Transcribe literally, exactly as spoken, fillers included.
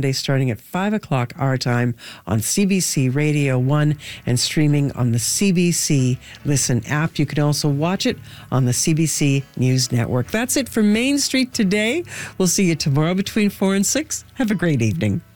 Sunday starting at five o'clock our time on C B C Radio one and streaming on the C B C Listen app. You can also watch it on the C B C News Network. That's it for Main Street today. We'll see you tomorrow between four and six. Have a great evening.